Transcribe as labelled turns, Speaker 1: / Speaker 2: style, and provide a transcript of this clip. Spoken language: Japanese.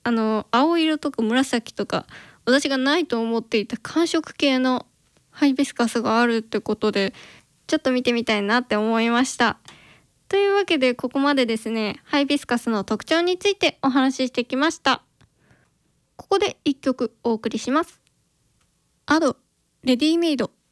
Speaker 1: 青色とか紫とか私がないと思っていた寒色系のハイビスカスがあるってことで、ちょっと見てみたいなって思いました。というわけでここまでですね、ハイビスカスの特徴についてお話ししてきました。ここで1曲お送りします。アドレディメイド